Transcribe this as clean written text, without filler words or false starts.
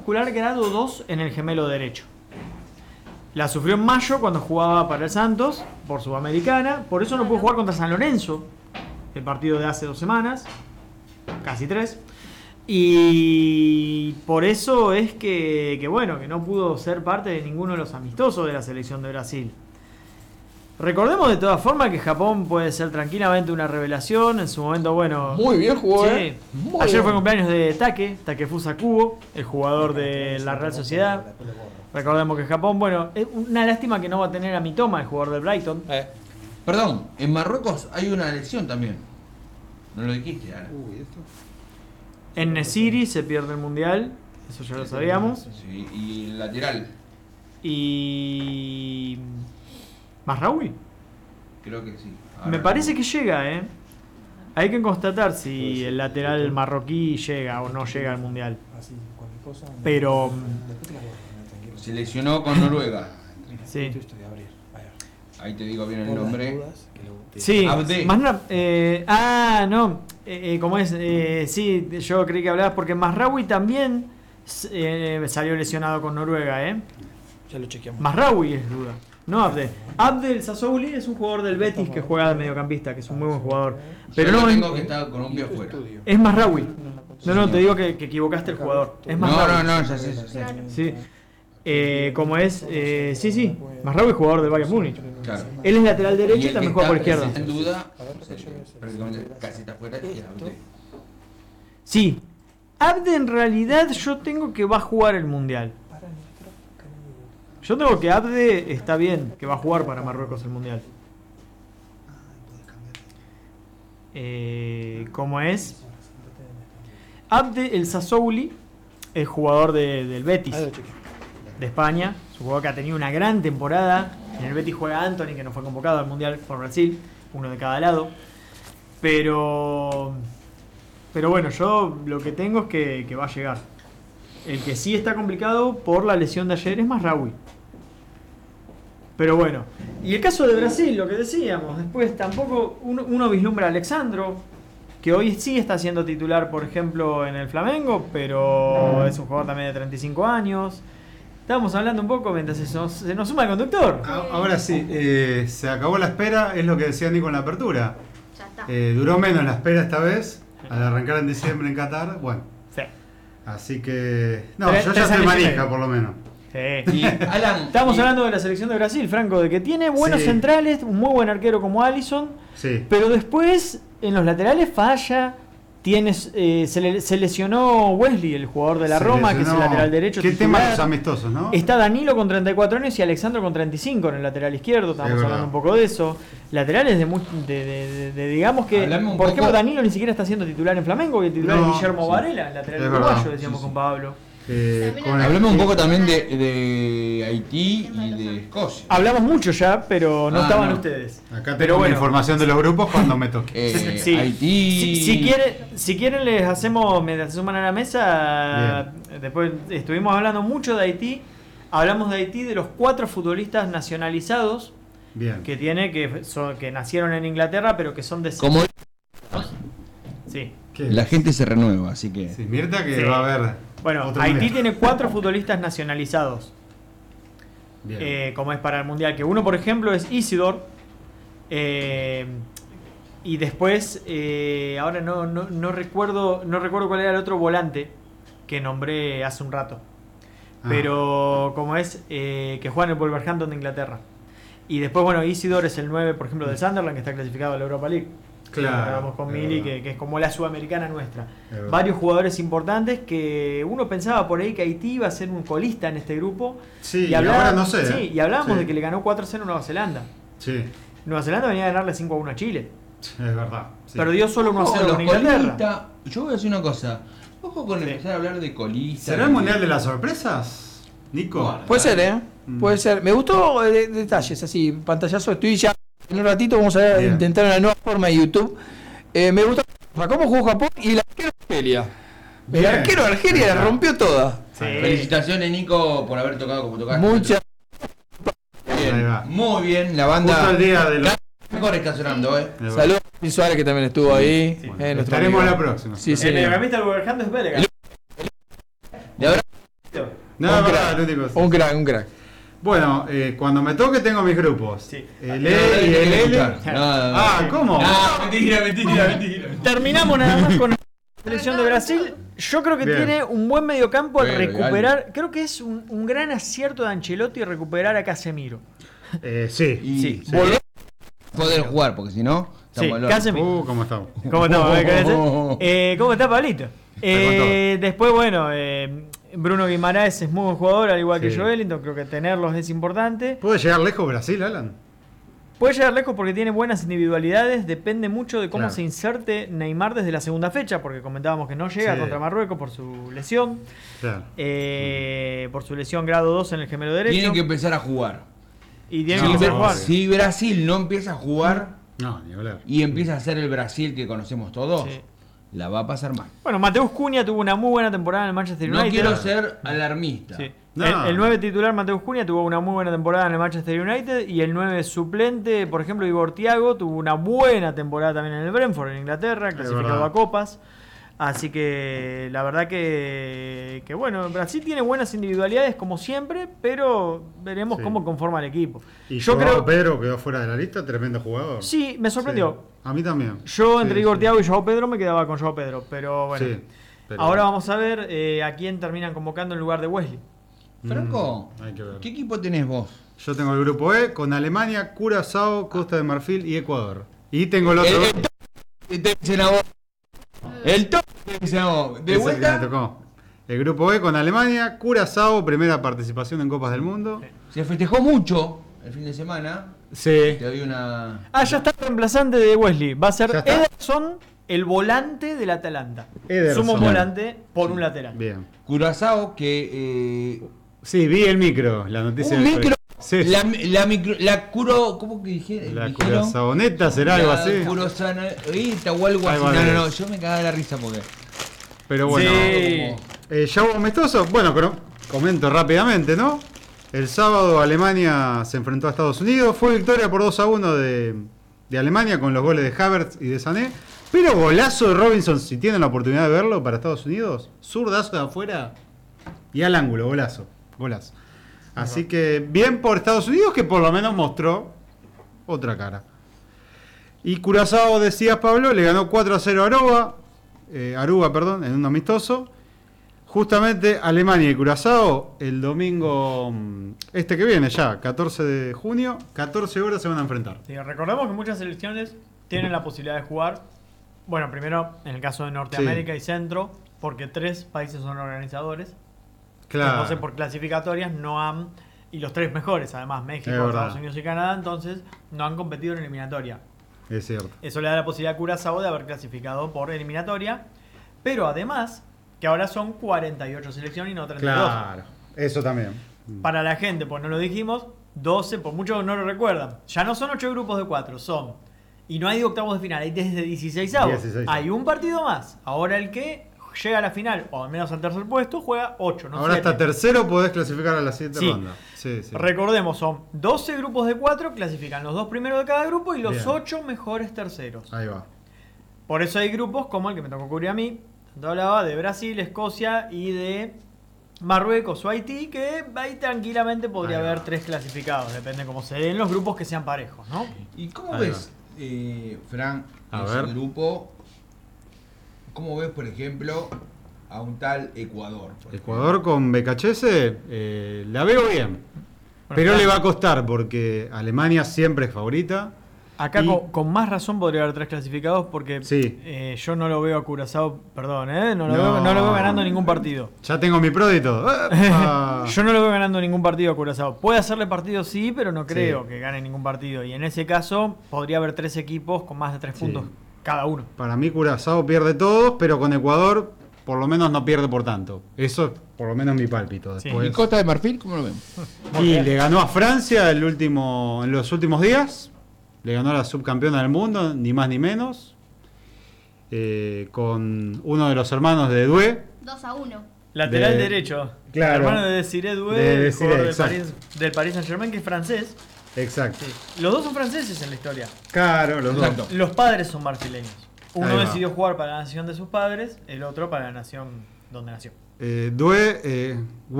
muscular grado 2 en el gemelo derecho. La sufrió en mayo cuando jugaba para el Santos por Sudamericana. Por eso no pudo jugar contra San Lorenzo, el partido de hace 2 semanas, casi 3. Y por eso es que bueno, que no pudo ser parte de ninguno de los amistosos de la selección de Brasil. Recordemos de todas formas que Japón puede ser tranquilamente una revelación. En su momento, bueno... Muy bien jugó, sí. Ayer fue cumpleaños de Takefusa Kubo, el jugador de la Real Sociedad. Recordemos que Japón, bueno, es una lástima que no va a tener a Mitoma, el jugador del Brighton. Perdón, en Marruecos hay una elección también. No lo dijiste, Ana. En Nesiri se pierde el Mundial, eso ya lo sabíamos. Sí, y el lateral. Y... ¿Mazraoui? Creo que sí. Me parece que llega, ¿eh? Hay que constatar si el lateral marroquí llega o no llega al Mundial. Pero... Se lesionó con Noruega. Sí. Ahí te digo bien el nombre. Sí. Abde. No. ¿Cómo es? Sí, yo creí que hablabas porque Mazraoui también salió lesionado con Noruega, ¿eh? Ya lo chequeamos. Mazraoui es duda. No Abde. Abde el Sassouli es un jugador del Betis que juega de mediocampista, que es un muy buen jugador. Pero yo no tengo que estar con un pie afuera. Es Mazraoui. No, te digo que equivocaste el jugador. Es Mazraoui. No, ya sé. Sí. ¿Cómo es? Sí. Mazraoui es jugador del Bayern Múnich. Claro. Él es lateral derecho y también juega por izquierda. En duda, prácticamente casi está afuera y es Abde. Sí. Abde en realidad yo tengo que va a jugar el Mundial. Yo tengo que Abde está bien, que va a jugar para Marruecos el Mundial. ¿Cómo es? Abde el Sassouli, el jugador del Betis, de España. Es un jugador que ha tenido una gran temporada. En el Betis juega Anthony, que no fue convocado al Mundial por Brasil, uno de cada lado. Pero bueno, yo lo que tengo es que va a llegar. El que sí está complicado por la lesión de ayer es Mazraoui. Pero bueno, y el caso de Brasil, lo que decíamos, después tampoco uno vislumbra a Alexandro, que hoy sí está siendo titular, por ejemplo, en el Flamengo, pero es un jugador también de 35 años. Estábamos hablando un poco mientras se nos suma el conductor. Ahora sí, se acabó la espera, es lo que decía Nico en la apertura. Ya está. Duró menos la espera esta vez, al arrancar en diciembre en Qatar, bueno. Sí. Así que... No, Tres yo ya estoy años y manija medio. por lo menos. Sí. Y Alan, Estamos hablando de la selección de Brasil, Franco, de que tiene buenos Sí. centrales, un muy buen arquero como Alisson, Sí. pero después en los laterales falla. Se lesionó Wesley, el jugador de la Se Roma, que es el lesionó. lateral derecho. Qué titular. tema los amistosos, ¿no? Está Danilo con 34 años y Alexandro con 35 en el lateral izquierdo. Estamos Es hablando verdad. un poco de eso. Laterales de digamos que, Hablame un por poco- ejemplo, Danilo ni siquiera está siendo titular en Flamengo, y el titular No, es Guillermo sí. Varela, el lateral Es uruguayo, verdad, decíamos sí, con sí. Pablo. hablame un poco también de Haití y de Escocia. Hablamos mucho ya, pero no estaban no. ustedes. Acá Pero tengo bueno. información de los grupos cuando me toque. Sí. Haití. Si quieren les hacemos, mientras se suman a la mesa, después estuvimos hablando mucho de Haití. Hablamos de Haití, de los 4 futbolistas nacionalizados Bien. que tiene, que nacieron en Inglaterra, pero que son de... Como Sí. ¿Qué? la gente se renueva, así que. Sí, Mirta que Sí. va a haber. Bueno, otro Haití mundial. tiene 4 futbolistas nacionalizados, Bien. como es para el Mundial. Que uno, por ejemplo, es Isidor. Y después, ahora no recuerdo cuál era el otro volante que nombré hace un rato. Pero como es, que juega en el Wolverhampton de Inglaterra. Y después, bueno, Isidor es el 9, por ejemplo, del Sunderland, que está clasificado a la Europa League. Claro, Hablábamos con es Mili, verdad. que es como la sudamericana nuestra. verdad. Varios jugadores importantes que uno pensaba por ahí que Haití iba a ser un colista en este grupo. Sí, y ahora no sé. Sí, y hablábamos Sí. de que le ganó 4-0 a Nueva Zelanda. Sí, Nueva Zelanda venía a ganarle 5-1 a Chile. es verdad. Sí. Perdió solo 1-0 Los con Inglaterra. colistas. Yo voy a decir una cosa. Ojo con empezar a hablar de colistas. ¿Será el Mundial de las Sorpresas, Nico? Bueno. Puede ser, Puede ser. Me gustó detalles así, pantallazo. Estoy ya en un ratito, vamos a Bien. intentar una nueva forma de YouTube. Me gustó cómo jugó Japón y el arquero de Argelia. Bien. El arquero de Argelia la rompió toda. Sí. Felicitaciones, Nico, por haber tocado como tocaste. Muchas. Ahí va. Muy bien, la Justo banda. el día de los... Mejor está sonando, Saludos a Luis Suárez que también estuvo ahí. Bueno, nuestro estaremos amigo. la próxima. Sí, sí. El mediocampista del Wolverhampton es belga. De ahora, No, Un verdad, crack. el único, sí. Un crack, un crack. Bueno, cuando me toque tengo mis grupos. Sí. El E y el L. Ah, ¿cómo? No, mentira. Terminamos nada más con la selección de Brasil. Yo creo que Bien. tiene un buen mediocampo al Bueno, recuperar. Creo que es un gran acierto de Ancelotti recuperar a Casemiro. Sí. Y Sí. volver a poder jugar, porque si no, Sí, estamos locos. Casemiro. ¿Cómo estamos? ¿Cómo estamos? ¿Cómo está Pablito? Está con Después, bueno, Bruno Guimaraes es muy buen jugador, al igual que Sí. Joelinton. Creo que tenerlos es importante. ¿Puede llegar lejos Brasil, Alan? Puede llegar lejos porque tiene buenas individualidades. Depende mucho de cómo Claro. se inserte Neymar desde la segunda fecha, porque comentábamos que no llega Sí. contra Marruecos por su lesión. Claro. Por su lesión grado 2 en el gemelo derecho. Tienen que empezar a jugar. Y tiene No, que empezar a no, jugar. Si Brasil no empieza a jugar No, ni hablar. y empieza a ser el Brasil que conocemos todos, Sí. la va a pasar mal. Bueno, Mateus Cunha tuvo una muy buena temporada en el Manchester No United. quiero ser alarmista. Sí. No. El 9 titular Mateus Cunha tuvo una muy buena temporada en el Manchester United y el 9 suplente, por ejemplo, Igor Thiago, tuvo una buena temporada también en el Brentford, en Inglaterra, clasificado verdad. a copas. Así que la verdad que bueno, Brasil tiene buenas individualidades como siempre, pero veremos Sí. cómo conforma el equipo. Y Yo Joao creo Pedro quedó fuera de la lista, tremendo jugador. sí, me sorprendió. Sí. A mí también. Yo entre Sí, Igor sí. Thiago y Joao Pedro me quedaba con Joao Pedro, pero bueno. Sí, pero- Ahora vamos a ver a quién terminan convocando en lugar de Wesley. Franco, Hay que ver. ¿qué equipo tenés vos? Yo tengo el grupo E con Alemania, Curazao, Costa de Marfil y Ecuador. Y tengo el otro. Te dicen a vos. El top te dicen a vos. De ese que me vuelta, tocó. El grupo E con Alemania, Curazao, primera participación en Copas del Mundo. se festejó mucho el fin de semana. Sí. Te doy una. Ah, ya está el reemplazante de Wesley. Va a ser ¿Ya está? Ederson, el volante del Atalanta. Ederson. Sumo Bien. volante por un lateral. Bien. Curazao que. Sí, vi el micro, la noticia. Un del- micro. Sí. La curo. ¿Cómo que dijeron? La Curazaoneta será algo así. Curozanita o algo así. Algo así. No, yo me cagaba de la risa porque. Pero bueno. Sí. Ya hubo amistoso. Bueno, comento rápidamente, ¿no? El sábado Alemania se enfrentó a Estados Unidos. Fue victoria por 2-1 de Alemania con los goles de Havertz y de Sané. Pero golazo de Robinson, si tienen la oportunidad de verlo para Estados Unidos. Zurdazo de afuera y al ángulo, golazo. Golazo. Así que bien por Estados Unidos, que por lo menos mostró otra cara. Y Curazao, decías Pablo, le ganó 4-0 a Aruba, perdón, en un amistoso. Justamente Alemania y Curazao el domingo que viene ya, 14 de junio, 14 horas se van a enfrentar. Sí, recordemos que muchas selecciones tienen la posibilidad de jugar. Bueno, primero en el caso de Norteamérica Sí. y Centro, porque 3 países son organizadores. Claro. Entonces por clasificatorias no han, y los 3 mejores, además México, Es verdad. Estados Unidos y Canadá, entonces no han competido en eliminatoria. Es cierto. Eso le da la posibilidad a Curazao de haber clasificado por eliminatoria, pero además que ahora son 48 selecciones y no 32. Claro, eso también. Para la gente, pues no lo dijimos, 12, por muchos no lo recuerdan. Ya no son 8 grupos de 4, son. Y no hay octavos de final, hay desde 16avos. 16. Hay un partido más. Ahora el que llega a la final, o al menos al tercer puesto, juega 8, no Ahora 7. hasta tercero podés clasificar a la siguiente Sí. ronda. Sí, sí. Recordemos, son 12 grupos de 4, clasifican los 2 primeros de cada grupo y los Bien. 8 mejores terceros. Ahí va. Por eso hay grupos como el que me tocó cubrir a mí. Tanto hablaba de Brasil, Escocia y de Marruecos o Haití, que ahí tranquilamente podría Ahí va. haber 3 clasificados. Depende cómo se den los grupos que sean parejos, ¿no? ¿Y cómo Ahí ves, Fran, A ese ver. grupo? ¿Cómo ves, por ejemplo, a un tal Ecuador? por Ecuador con BKHS la veo bien. Pero claro. le va a costar porque Alemania siempre es favorita. Acá Y- con más razón podría haber 3 clasificados porque Sí. yo no lo veo a Curazao, perdón, no lo No. veo ganando ningún partido. Ya tengo mi pro y todo. ¡Epa! Yo no lo veo ganando ningún partido a Curazao. Puede hacerle partido sí, pero no creo Sí. que gane ningún partido. Y en ese caso podría haber 3 equipos con más de 3 Sí. puntos cada uno. Para mí Curazao pierde todos, pero con Ecuador por lo menos no pierde por tanto. Eso es por lo menos mi pálpito. Sí. Después. ¿Y Costa de Marfil cómo lo ven? Y le ganó a Francia en los últimos días. Le ganó a la subcampeona del mundo, ni más ni menos. Con uno de los hermanos de Doué. 2-1. Lateral De- derecho. Claro. El hermano de Desiré Doué, De el Desiré, jugador exacto. del Paris Saint-Germain, que es francés. Exacto. Sí. Los dos son franceses en la historia. Claro, los Exacto. dos. Los padres son marfileños. Ahí Uno va. decidió jugar para la nación de sus padres, el otro para la nación donde nació. Doué,